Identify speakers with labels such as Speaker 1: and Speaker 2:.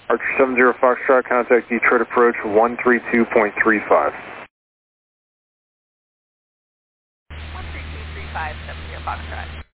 Speaker 1: Archer 70 Foxtrot, contact Detroit approach 132.35.
Speaker 2: 13235, 70 Foxtrot.